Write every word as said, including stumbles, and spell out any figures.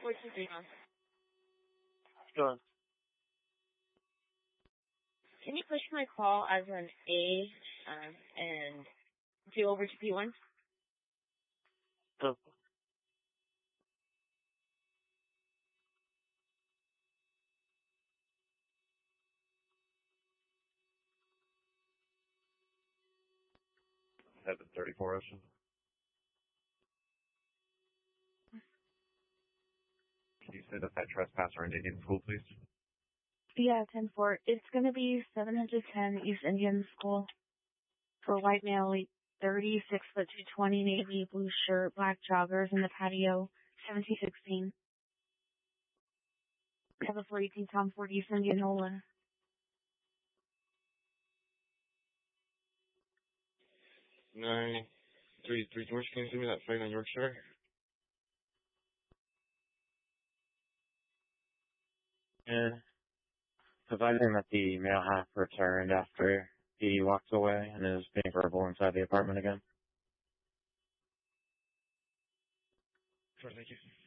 fourteen three months. Go on. Can you push my call as an A um, and do over to P one? Go. Seven thirty-four Ocean. Can you say that that trespasser in Indian School, please? Yeah, ten four. It's going to be seven ten East Indian School for white male, thirty, six foot two twenty, navy blue shirt, black joggers in the patio, seventeen sixteen. Have a four eighteen Tom Ford East Indianola. Nine three three George, can you send me that flight on Yorkshire? Yeah. Providing that the male half returned after he walked away and is being verbal inside the apartment again. Sure, thank you.